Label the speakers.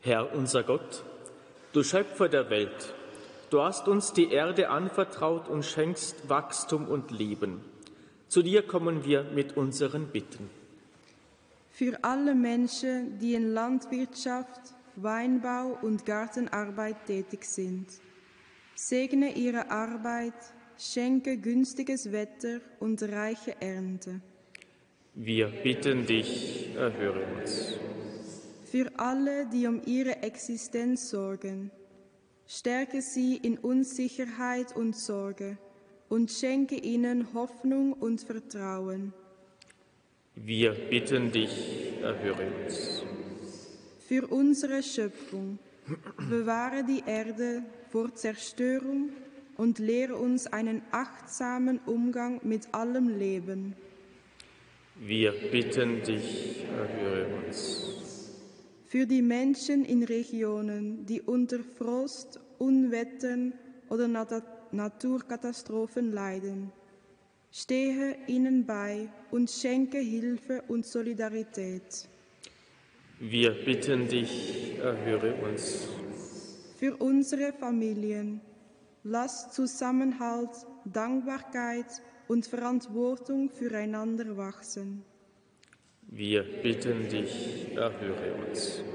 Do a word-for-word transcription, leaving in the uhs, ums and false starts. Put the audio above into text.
Speaker 1: Herr unser Gott, du Schöpfer der Welt, du hast uns die Erde anvertraut und schenkst Wachstum und Leben. Zu dir kommen wir mit unseren Bitten.
Speaker 2: Für alle Menschen, die in Landwirtschaft, Weinbau und Gartenarbeit tätig sind. Segne ihre Arbeit, schenke günstiges Wetter und reiche Ernte.
Speaker 1: Wir bitten dich, erhöre uns.
Speaker 2: Für alle, die um ihre Existenz sorgen, stärke sie in Unsicherheit und Sorge und schenke ihnen Hoffnung und Vertrauen.
Speaker 1: Wir bitten dich, erhöre uns.
Speaker 2: Für unsere Schöpfung, bewahre die Erde vor Zerstörung und lehre uns einen achtsamen Umgang mit allem Leben.
Speaker 1: Wir bitten dich, erhöre uns.
Speaker 2: Für die Menschen in Regionen, die unter Frost, Unwettern oder Nat- Naturkatastrophen leiden, stehe ihnen bei und schenke Hilfe und Solidarität.
Speaker 1: Wir bitten dich, erhöre uns.
Speaker 2: Für unsere Familien, lass Zusammenhalt, Dankbarkeit und Verantwortung füreinander wachsen.
Speaker 1: Wir bitten dich, erhöre uns.